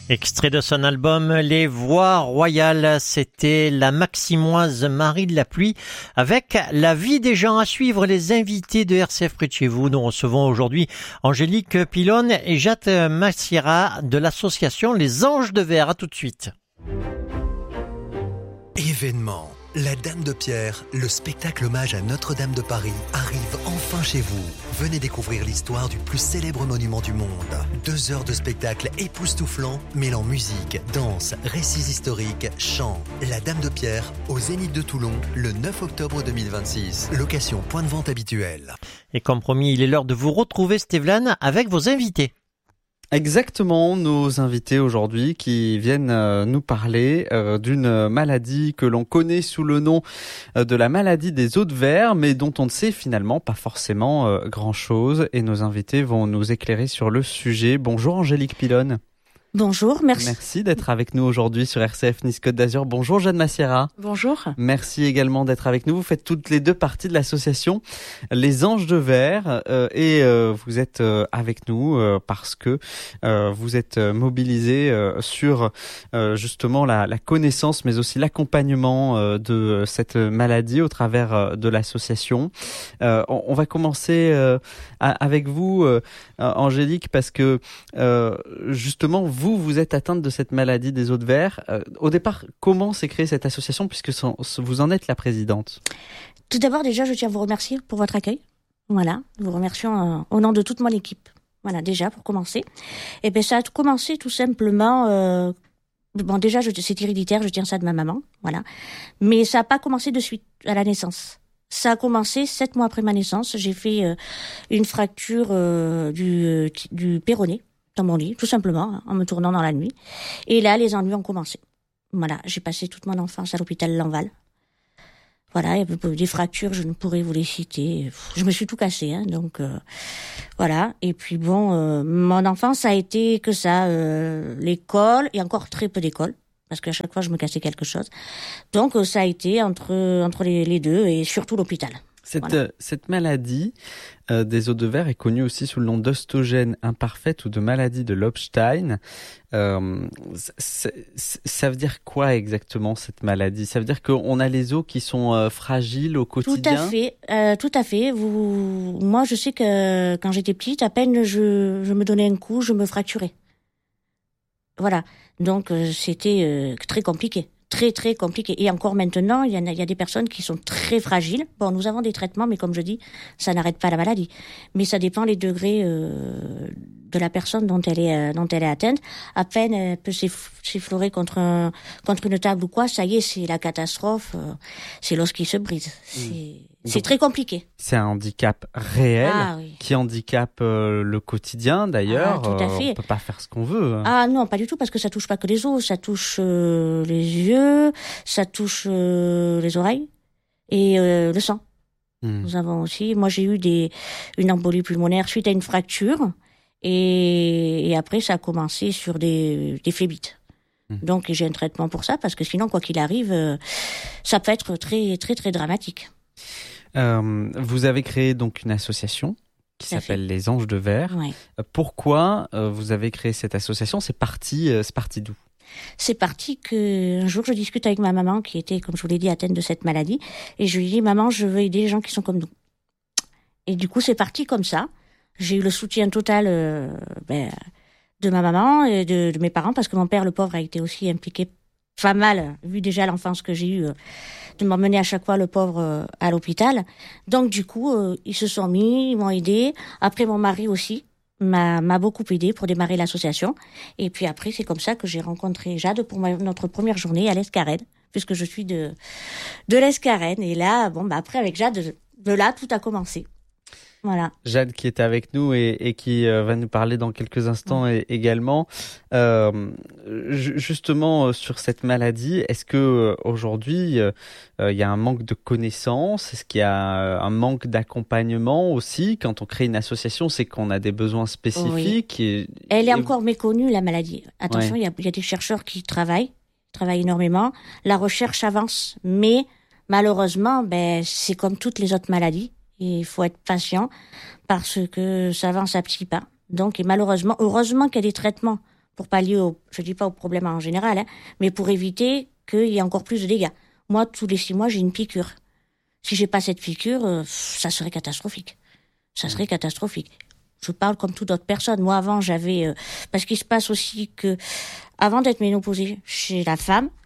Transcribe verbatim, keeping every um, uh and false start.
Extrait de son album Les Voix Royales, c'était la maximoise Marie de la Pluie avec La vie des gens. À suivre, les invités de R C F près de chez vous. Nous recevons aujourd'hui Angélique Pilonne et Jade Massiera de l'association Les Anges de Verre. À tout de suite. Événement. La Dame de Pierre, le spectacle hommage à Notre-Dame de Paris, arrive enfin chez vous. Venez découvrir l'histoire du plus célèbre monument du monde. Deux heures de spectacle époustouflant, mêlant musique, danse, récits historiques, chants. La Dame de Pierre, au Zénith de Toulon, le neuf octobre deux mille vingt-six. Location point de vente habituel. Et comme promis, il est l'heure de vous retrouver, Stéphane, avec vos invités. Exactement, nos invités aujourd'hui qui viennent euh, nous parler euh, d'une maladie que l'on connaît sous le nom euh, de la maladie des os de verre, mais dont on ne sait finalement pas forcément euh, grand-chose. Et nos invités vont nous éclairer sur le sujet. Bonjour Angélique Pilonne. Bonjour, merci. Merci d'être avec nous aujourd'hui sur R C F Nice Côte d'Azur. Bonjour Jade Massiera. Bonjour. Merci également d'être avec nous. Vous faites toutes les deux parties de l'association Les Anges de Verre euh, et euh, vous êtes euh, avec nous euh, parce que euh, vous êtes mobilisés euh, sur euh, justement la, la connaissance mais aussi l'accompagnement euh, de cette maladie au travers euh, de l'association. Euh, on, on va commencer euh, avec vous euh, Angélique parce que euh, justement vous, vous êtes atteinte de cette maladie des os de verre. Euh, au départ, comment s'est créée cette association puisque vous en êtes la présidente? Tout d'abord, déjà, je tiens à vous remercier pour votre accueil. Voilà, nous vous remercions euh, au nom de toute mon équipe. Voilà, déjà, pour commencer. Et bien, ça a commencé tout simplement... Euh, bon, déjà, je, c'est héréditaire, je tiens ça de ma maman. Voilà. Mais ça n'a pas commencé de suite à la naissance. Ça a commencé sept mois après ma naissance. J'ai fait euh, une fracture euh, du, euh, du péroné. Dans mon lit, tout simplement, en me tournant dans la nuit. Et là, les ennuis ont commencé. Voilà, j'ai passé toute mon enfance à l'hôpital Lanval. Voilà, il y avait des fractures, je ne pourrais vous les citer. Je me suis tout cassé, hein, donc euh, voilà. Et puis bon, euh, mon enfance a été que ça, euh, l'école et encore très peu d'école, parce qu'à chaque fois je me cassais quelque chose. Donc euh, ça a été entre entre les, les deux et surtout l'hôpital. Cette, voilà. euh, cette maladie euh, des os de verre est connue aussi sous le nom d'ostogène imparfaite ou de maladie de Lobstein. Euh, ça veut dire quoi exactement cette maladie? Ça veut dire qu'on a les os qui sont euh, fragiles au quotidien? Tout à fait, euh, tout à fait. Vous, moi, je sais que quand j'étais petite, à peine je, je me donnais un coup, je me fracturais. Voilà, donc euh, c'était euh, très compliqué. Très très compliqué. Et encore maintenant, il y, en a, il y a des personnes qui sont très fragiles. Bon, nous avons des traitements, mais comme je dis, ça n'arrête pas la maladie. Mais ça dépend les degrés euh, de la personne dont elle est euh, dont elle est atteinte. À peine elle peut s'effleurer contre un, contre une table ou quoi, ça y est, c'est la catastrophe. Euh, c'est l'os qui se brise. C'est, mmh. c'est très compliqué. C'est un handicap réel ah, oui. qui handicape euh, le quotidien d'ailleurs. Ah, tout à fait. Euh, on peut pas faire ce qu'on veut. Hein. Ah non, pas du tout, parce que ça touche pas que les os, ça touche euh, les yeux, ça touche euh, les oreilles et euh, le sang. Mmh. Nous avons aussi, moi j'ai eu des une embolie pulmonaire suite à une fracture et, et après ça a commencé sur des des phlébites. Mmh. Donc j'ai un traitement pour ça parce que sinon quoi qu'il arrive, euh, ça peut être très très très dramatique. Euh, vous avez créé donc une association qui ça s'appelle fait. Les Anges de Verre. Ouais. Pourquoi euh, vous avez créé cette association? C'est parti, euh, c'est parti d'où? C'est parti que un jour je discute avec ma maman qui était, comme je vous l'ai dit, atteinte de cette maladie, et je lui dis maman, je veux aider les gens qui sont comme nous. Et du coup c'est parti comme ça. J'ai eu le soutien total euh, ben, de ma maman et de, de mes parents parce que mon père, le pauvre, a été aussi impliqué pas mal, vu déjà l'enfance que j'ai eue, euh, de m'emmener à chaque fois le pauvre euh, à l'hôpital. Donc du coup, euh, ils se sont mis, ils m'ont aidé. Après, mon mari aussi m'a, m'a beaucoup aidé pour démarrer l'association. Et puis après, c'est comme ça que j'ai rencontré Jade pour ma, notre première journée à l'Escarène, puisque je suis de de l'Escarène. Et là, bon, bah après avec Jade, de là tout a commencé. Voilà. Jade qui est avec nous et, et qui euh, va nous parler dans quelques instants et, également. Euh, justement euh, sur cette maladie, est-ce que euh, aujourd'hui il euh, y a un manque de connaissances? Est-ce qu'il y a un manque d'accompagnement aussi? Quand on crée une association, c'est qu'on a des besoins spécifiques. Oui. Et, Elle est et... encore méconnue, la maladie. Attention, il ouais. y, y a des chercheurs qui travaillent, travaillent énormément. La recherche avance, mais malheureusement, ben c'est comme toutes les autres maladies. Il faut être patient parce que ça avance à petits pas. Donc, et malheureusement, heureusement qu'il y a des traitements pour pallier au, je dis pas au problème en général, hein, mais pour éviter qu'il y ait encore plus de dégâts. Moi, tous les six mois, j'ai une piqûre. Si j'ai pas cette piqûre, euh, ça serait catastrophique. Ça serait catastrophique. Je parle comme toute autre personne. Moi, avant, j'avais... Euh, parce qu'il se passe aussi que, avant d'être ménopausée chez la femme,